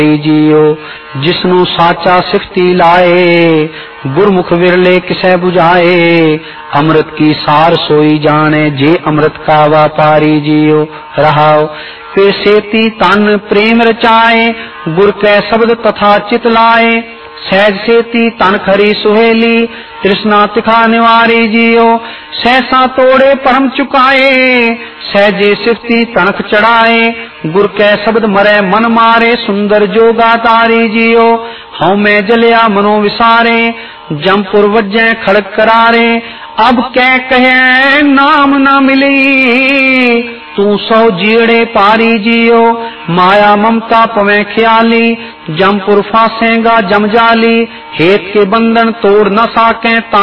जीओ जिसनु साचा सिफती लाए गुरमुख विरले किसे बुझाए अमृत की सार सोई जाने जे अमृत का व्यापारी जियो रहाओ वे सेती तन प्रेम रचाए गुर कै शब्द तथा चित लाए सहज सेती तन खरी सुहेली तृष्णा तिखा निवारी जियो सहसा तोड़े परम चुकाए सहजे सिफती तनख चढ़ाए गुर कै शब्द मरे मन मारे सुंदर जोगा तारी जियो हऊँ मैं जलिया मनो विसारे जमपुर वज्जै खड़क करारे अब कै कहे नाम न मिली तू सौ जीड़े पारी जियो माया ममता पवे ख्याली जमपुर फांसेगा जमजाली हेत के बंधन तोड़ न साके